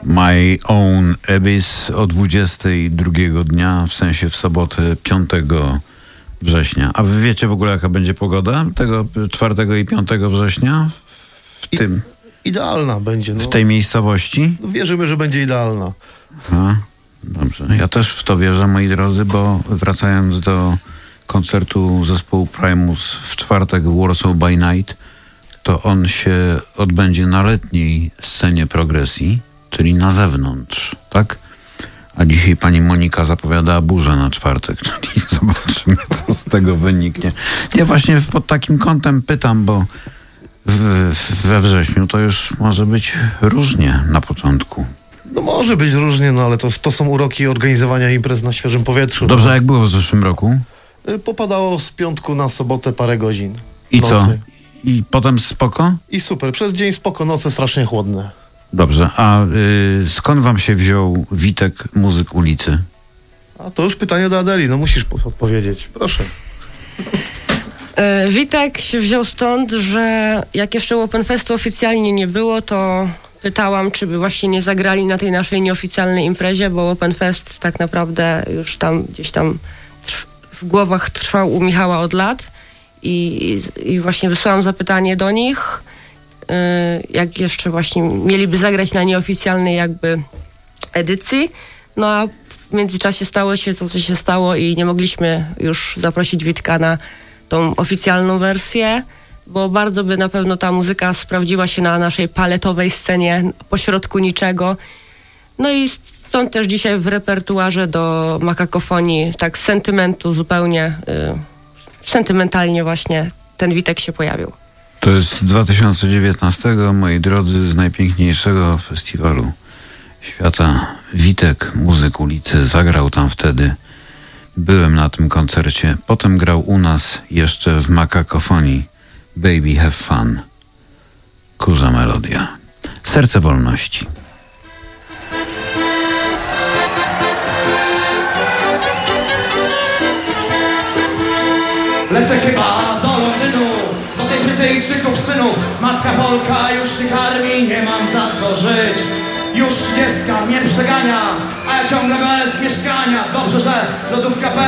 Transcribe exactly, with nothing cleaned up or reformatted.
My Own Abyss o dwudziestej drugiego dnia, w sensie w sobotę piątego września. A wy wiecie w ogóle, jaka będzie pogoda tego czwartego i piątego września? W I, tym... Idealna będzie. No. W tej miejscowości? Wierzymy, że będzie idealna. A, dobrze. Ja też w to wierzę, moi drodzy, bo wracając do koncertu zespołu Primus w czwartek w Warsaw by Night, to on się odbędzie na letniej scenie progresji, czyli na zewnątrz, tak? A dzisiaj pani Monika zapowiada burzę na czwartek, czyli zobaczymy, co z tego wyniknie. Ja właśnie pod takim kątem pytam, bo w, we wrześniu to już może być różnie na początku. No może być różnie, no ale to, to są uroki organizowania imprez na świeżym powietrzu. Dobrze, a jak było w zeszłym roku? Popadało z piątku na sobotę parę godzin. I nocy. co? I potem spoko? I super. Przez dzień spoko, noce strasznie chłodne. Dobrze, a y, skąd wam się wziął Witek, muzyk ulicy? A to już pytanie do Adeli, no musisz po- odpowiedzieć. Proszę. E, Witek się wziął stąd, że jak jeszcze Openfestu oficjalnie nie było, to pytałam, czy by właśnie nie zagrali na tej naszej nieoficjalnej imprezie, bo Openfest tak naprawdę już tam gdzieś tam trw- w głowach trwał u Michała od lat i, i właśnie wysłałam zapytanie do nich, y, jak jeszcze właśnie mieliby zagrać na nieoficjalnej jakby edycji, no a w międzyczasie stało się to, co się stało i nie mogliśmy już zaprosić Witka na tą oficjalną wersję, bo bardzo by na pewno ta muzyka sprawdziła się na naszej paletowej scenie pośrodku niczego. No i stąd też dzisiaj w repertuarze do Makakofonii tak z sentymentu zupełnie y, sentymentalnie właśnie ten Witek się pojawił. To jest dwa tysiące dziewiętnastego, moi drodzy, z najpiękniejszego festiwalu świata. Witek, muzyk ulicy, zagrał tam wtedy. Byłem na tym koncercie. Potem grał u nas jeszcze w Makakofonii. Baby Have Fun. Kurza melodia. Serce wolności. Lecę chyba do Londynu, do tych Brytyjczyków synów. Matka Polka już nie karmi, nie mam za co żyć. Już trzydziestka mnie przegania, a ja ciągle bez mieszkania. Dobrze, że lodówka